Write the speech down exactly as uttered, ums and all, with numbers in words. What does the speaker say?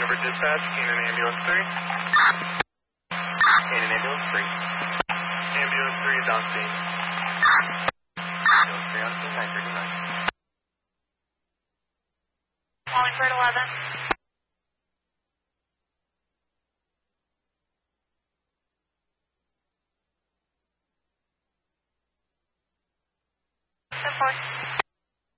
Robert Dispatch, Canaan Ambulance three. Canaan Ambulance three. Ambulance three is on scene. Ambulance three on scene, nine thirty-nine. Wallingford eleven. ten four.